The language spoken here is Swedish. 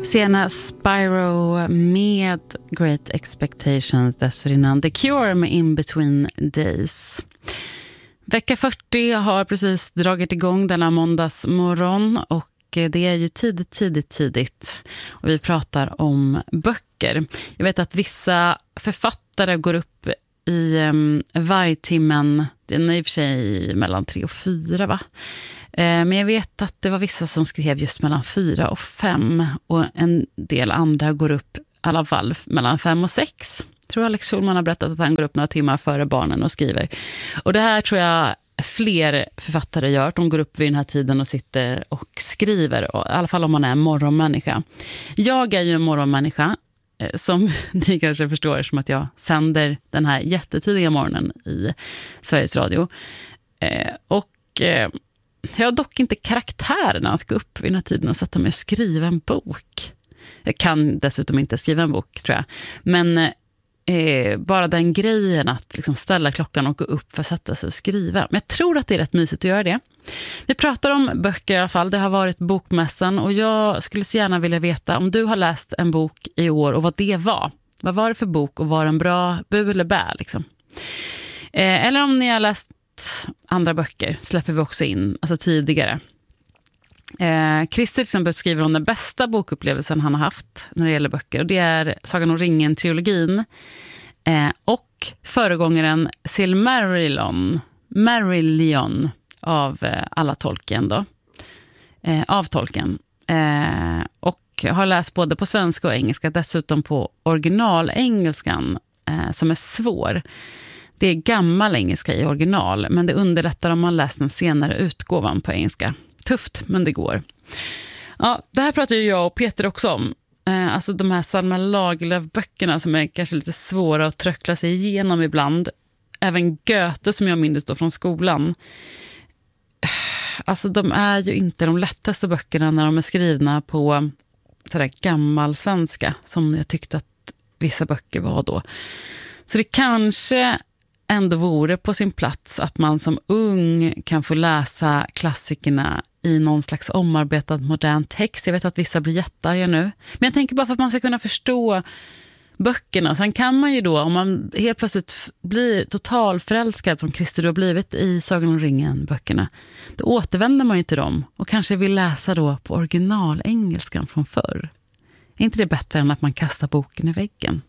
Sena Spyro med Great Expectations, dessförinnan The Cure med In Between Days. Vecka 40 har precis dragit igång denna måndagsmorgon och det är ju tidigt. Och vi pratar om böcker. Jag vet att vissa författare går upp i vargtimmen, det är i och för sig mellan 3 och 4 va? Men jag vet att det var vissa som skrev just mellan 4 och 5 och en del andra går upp i alla fall mellan 5 och 6. Jag tror Alex Schulman har berättat att han går upp några timmar före barnen och skriver. Och det här tror jag fler författare gör. De går upp vid den här tiden och sitter och skriver, i alla fall om man är en morgonmänniska. Jag är ju en morgonmänniska, som ni kanske förstår, som att jag sänder den här jättetidiga morgonen i Sveriges Radio. Jag har dock inte karaktären att gå upp vid den här tiden och sätta mig och skriva en bok. Jag kan dessutom inte skriva en bok, tror jag. Men bara den grejen att liksom ställa klockan och gå upp för att sätta sig och skriva. Men jag tror att det är rätt mysigt att göra det. Vi pratar om böcker i alla fall. Det har varit bokmässan och jag skulle så gärna vilja veta om du har läst en bok i år och vad det var. Vad var det för bok och var den bra, bu eller bä liksom? Eller om ni har läst andra böcker släpper vi också in, alltså tidigare. Christer till exempel skriver om den bästa bokupplevelsen han har haft när det gäller böcker och det är Sagan om ringen-trilogin och föregångaren Silmarillion av alla Tolkien då. Av Tolkien. Och har läst både på svenska och engelska, dessutom på originalengelskan som är svår. Det är gammal engelska i original, men det underlättar om man läser den senare utgåvan på engelska. Tufft, men det går. Ja, det här pratar ju jag och Peter också om. Alltså de här Selma Lagerlöf-böckerna som är kanske lite svåra att tröckla sig igenom ibland. Även Goethe som jag minns då från skolan. Alltså de är ju inte de lättaste böckerna när de är skrivna på sådär gammal svenska som jag tyckte att vissa böcker var då. Så det kanske ändå vore på sin plats att man som ung kan få läsa klassikerna i någon slags omarbetad modern text. Jag vet att vissa blir jättearga nu. Men jag tänker bara för att man ska kunna förstå böckerna. Sen kan man ju då, om man helt plötsligt blir totalförälskad som Christer har blivit i Sagan om ringen-böckerna, då återvänder man ju till dem och kanske vill läsa då på originalengelskan från förr. Är inte det bättre än att man kastar boken i väggen?